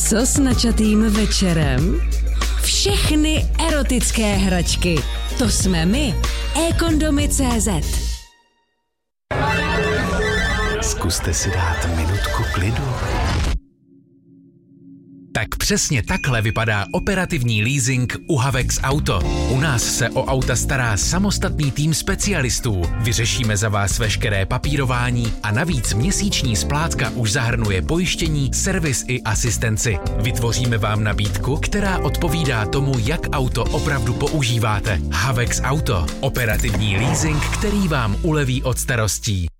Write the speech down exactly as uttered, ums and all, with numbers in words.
Co s načatým večerem? Všechny erotické hračky. To jsme my. eKondomy tečka cé zet. Zkuste si dát minutku klidu. Tak přesně takhle vypadá operativní leasing u Havex Auto. U nás se o auta stará samostatný tým specialistů. Vyřešíme za vás veškeré papírování a navíc měsíční splátka už zahrnuje pojištění, servis i asistenci. Vytvoříme vám nabídku, která odpovídá tomu, jak auto opravdu používáte. Havex Auto. Operativní leasing, který vám uleví od starostí.